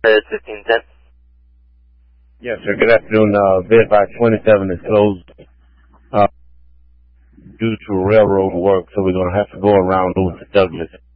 1510. Yes, sir. Good afternoon. Bed by 27 is closed due to railroad work, so we're going to have to go around over to Douglas.